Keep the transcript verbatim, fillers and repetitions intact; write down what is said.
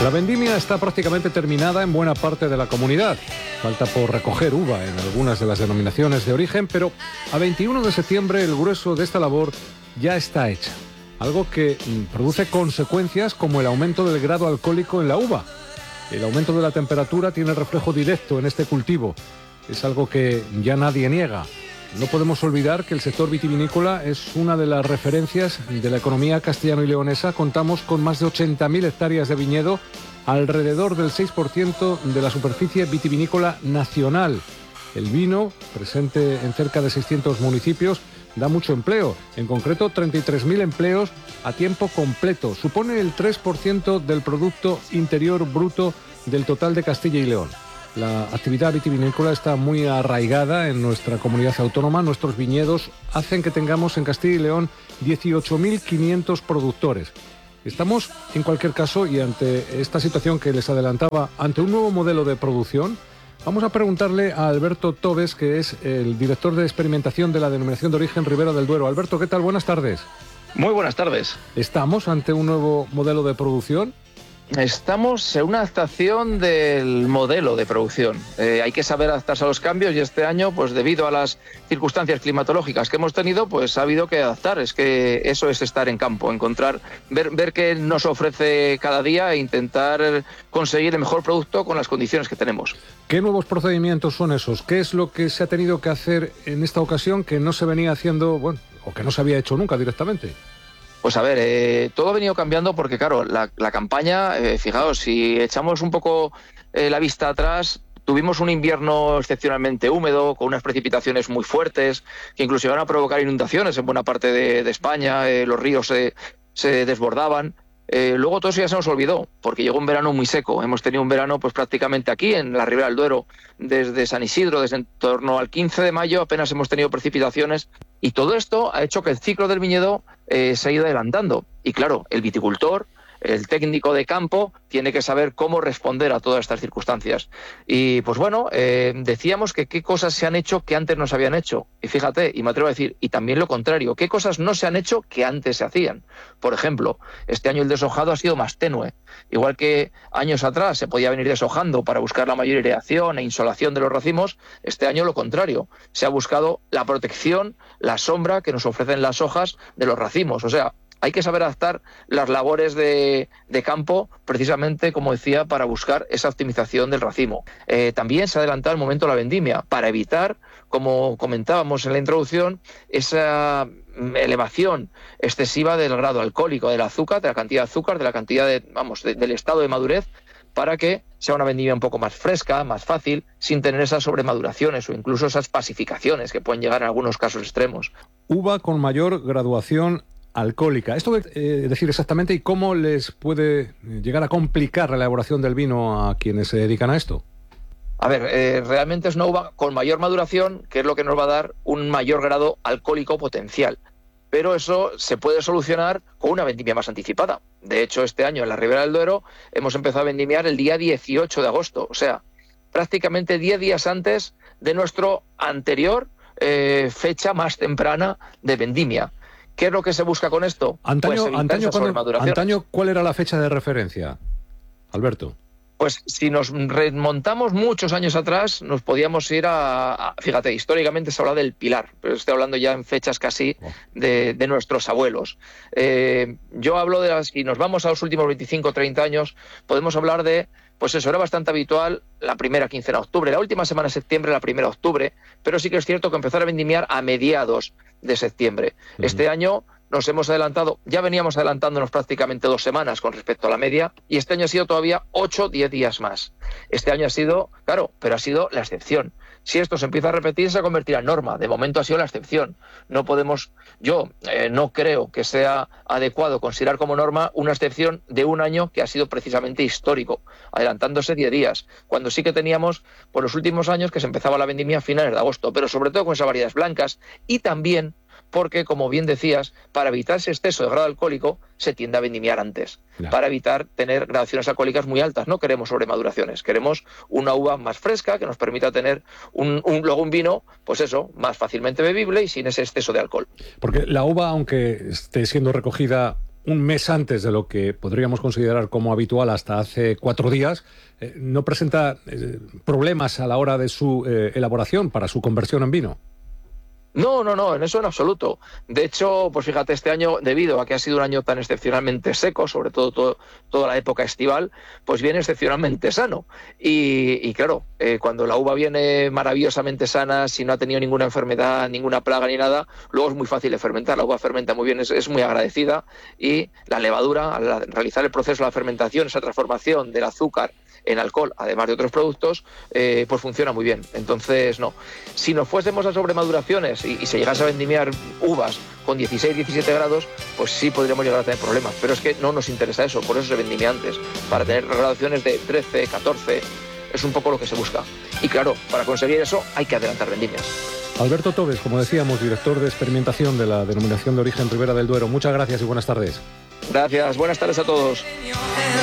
La vendimia está prácticamente terminada en buena parte de la comunidad. Falta por recoger uva en algunas de las denominaciones de origen, pero a veintiuno de septiembre el grueso de esta labor ya está hecha. Algo que produce consecuencias como el aumento del grado alcohólico en la uva. El aumento de la temperatura tiene reflejo directo en este cultivo. Es algo que ya nadie niega. No podemos olvidar que el sector vitivinícola es una de las referencias de la economía castellano y leonesa. Contamos con más de ochenta mil hectáreas de viñedo, alrededor del seis por ciento de la superficie vitivinícola nacional. El vino, presente en cerca de seiscientos municipios, da mucho empleo, en concreto treinta y tres mil empleos a tiempo completo. Supone el tres por ciento del Producto Interior Bruto del total de Castilla y León. La actividad vitivinícola está muy arraigada en nuestra comunidad autónoma. Nuestros viñedos hacen que tengamos en Castilla y León dieciocho mil quinientos productores. Estamos, en cualquier caso, y ante esta situación que les adelantaba, ante un nuevo modelo de producción. Vamos a preguntarle a Alberto Tobes, que es el director de experimentación de la denominación de origen Ribera del Duero. Alberto, ¿qué tal? Buenas tardes. Muy buenas tardes. ¿Estamos ante un nuevo modelo de producción? Estamos en una adaptación del modelo de producción. Eh, hay que saber adaptarse a los cambios y este año, pues debido a las circunstancias climatológicas que hemos tenido, pues ha habido que adaptar. Es que eso es estar en campo, encontrar, ver, ver qué nos ofrece cada día e intentar conseguir el mejor producto con las condiciones que tenemos. ¿Qué nuevos procedimientos son esos? ¿Qué es lo que se ha tenido que hacer en esta ocasión que no se venía haciendo, bueno, o que no se había hecho nunca directamente? Pues a ver, eh, todo ha venido cambiando porque, claro, la, la campaña, eh, fijaos, si echamos un poco eh, la vista atrás, tuvimos un invierno excepcionalmente húmedo, con unas precipitaciones muy fuertes, que incluso iban a provocar inundaciones en buena parte de, de España, eh, los ríos se, se desbordaban. Eh, luego todo eso ya se nos olvidó, porque llegó un verano muy seco. Hemos tenido un verano pues prácticamente aquí, en la Ribera del Duero, desde San Isidro, desde en torno al quince de mayo, apenas hemos tenido precipitaciones. Y todo esto ha hecho que el ciclo del viñedo eh, se ha ido adelantando. Y claro, el viticultor, el técnico de campo, tiene que saber cómo responder a todas estas circunstancias. Y pues bueno, eh, decíamos que qué cosas se han hecho que antes no se habían hecho. Y fíjate, y me atrevo a decir, y también lo contrario, qué cosas no se han hecho que antes se hacían. Por ejemplo, este año el deshojado ha sido más tenue. Igual que años atrás se podía venir deshojando para buscar la mayor aireación e insolación de los racimos, este año lo contrario. Se ha buscado la protección, la sombra que nos ofrecen las hojas de los racimos. O sea, hay que saber adaptar las labores de, de campo, precisamente, como decía, para buscar esa optimización del racimo. Eh, también se ha adelantado el momento de la vendimia, para evitar, como comentábamos en la introducción, esa elevación excesiva del grado alcohólico, del azúcar, de la cantidad de azúcar, de la cantidad de, vamos, de, del estado de madurez, para que sea una vendimia un poco más fresca, más fácil, sin tener esas sobremaduraciones o incluso esas pasificaciones que pueden llegar en algunos casos extremos. Uva con mayor graduación alcohólica. ¿Esto es eh, decir exactamente y cómo les puede llegar a complicar la elaboración del vino a quienes se dedican a esto? A ver, eh, realmente es una uva con mayor maduración, que es lo que nos va a dar un mayor grado alcohólico potencial. Pero eso se puede solucionar con una vendimia más anticipada. De hecho, este año en la Ribera del Duero hemos empezado a vendimiar el día dieciocho de agosto, o sea, prácticamente diez días antes de nuestro anterior eh, fecha más temprana de vendimia. ¿Qué es lo que se busca con esto? Antaño, pues antaño, cuando, antaño, ¿cuál era la fecha de referencia, Alberto? Pues si nos remontamos muchos años atrás, nos podíamos ir a... a fíjate, históricamente se habla del Pilar, pero estoy hablando ya en fechas casi de, de nuestros abuelos. Eh, yo hablo de las... Si nos vamos a los últimos veinticinco o treinta años, podemos hablar de... Pues eso, era bastante habitual la primera quincena de octubre, la última semana de septiembre, la primera de octubre, pero sí que es cierto que empezar a vendimiar a mediados de septiembre. Uh-huh. Este año nos hemos adelantado, ya veníamos adelantándonos prácticamente dos semanas con respecto a la media, y este año ha sido todavía ocho, diez días más. Este año ha sido, claro, pero ha sido la excepción. Si esto se empieza a repetir, se convertirá en norma. De momento ha sido la excepción. No podemos, yo eh, no creo que sea adecuado considerar como norma una excepción de un año que ha sido precisamente histórico, adelantándose diez días, cuando sí que teníamos por los últimos años que se empezaba la vendimia a finales de agosto, pero sobre todo con esas variedades blancas, y también porque, como bien decías, para evitar ese exceso de grado alcohólico se tiende a vendimiar antes, no. para evitar tener gradaciones alcohólicas muy altas. No queremos sobremaduraciones, queremos una uva más fresca que nos permita tener un, un, luego un vino, pues eso, más fácilmente bebible y sin ese exceso de alcohol. Porque la uva, aunque esté siendo recogida un mes antes de lo que podríamos considerar como habitual hasta hace cuatro días, eh, no presenta eh, problemas a la hora de su eh, elaboración para su conversión en vino. No, no, no, en eso en absoluto. De hecho, pues fíjate, este año, debido a que ha sido un año tan excepcionalmente seco, sobre todo, todo toda la época estival, pues viene excepcionalmente sano. Y, y claro, eh, cuando la uva viene maravillosamente sana, si no ha tenido ninguna enfermedad, ninguna plaga ni nada, luego es muy fácil de fermentar. La uva fermenta muy bien, es, es muy agradecida, y la levadura, al realizar el proceso de la fermentación, esa transformación del azúcar en alcohol, además de otros productos, eh, pues funciona muy bien. Entonces, no. Si nos fuésemos a sobremaduraciones y, y se llegase a vendimiar uvas con dieciséis, diecisiete grados, pues sí podríamos llegar a tener problemas. Pero es que no nos interesa eso, por eso se vendimia antes, para tener graduaciones de trece, catorce, es un poco lo que se busca. Y claro, para conseguir eso hay que adelantar vendimias. Alberto Tobes, como decíamos, director de experimentación de la Denominación de Origen Ribera del Duero. Muchas gracias y buenas tardes. Gracias, buenas tardes a todos.